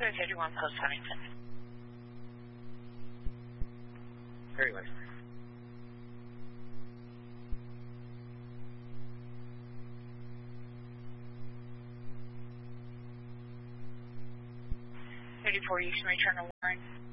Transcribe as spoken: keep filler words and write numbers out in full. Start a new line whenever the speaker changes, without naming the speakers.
thirty-one Post Huntington.
Very well.
thirty-four, you can return to Warren.